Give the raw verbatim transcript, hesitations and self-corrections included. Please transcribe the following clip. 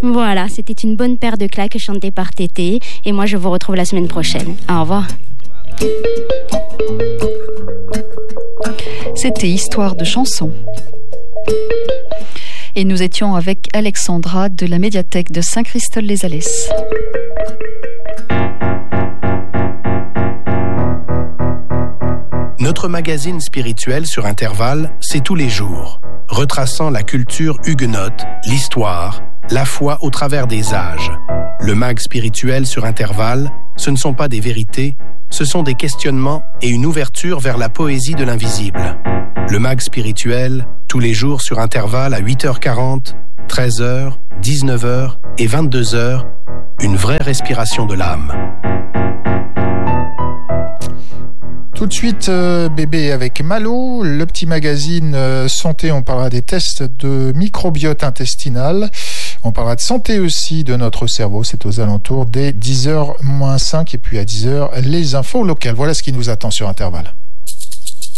Voilà, c'était une bonne paire de claques chantées par Tété. Et moi, je vous retrouve la semaine prochaine. Au revoir. C'était Histoire de chansons. Et nous étions avec Alexandra de la médiathèque de Saint-Christol-les-Alès. Notre magazine spirituel sur Intervalle, c'est tous les jours, retraçant la culture huguenote, l'histoire, la foi au travers des âges. Le mag spirituel sur Intervalle, ce ne sont pas des vérités, ce sont des questionnements et une ouverture vers la poésie de l'invisible. Le mag spirituel, tous les jours sur Intervalle à huit heures quarante, treize heures, dix-neuf heures et vingt-deux heures, une vraie respiration de l'âme. Tout de suite, euh, bébé avec Malo, le petit magazine euh, santé, on parlera des tests de microbiote intestinal. On parlera de santé aussi de notre cerveau, c'est aux alentours des dix heures moins cinq et puis à dix heures, les infos locales. Voilà ce qui nous attend sur Intervalle.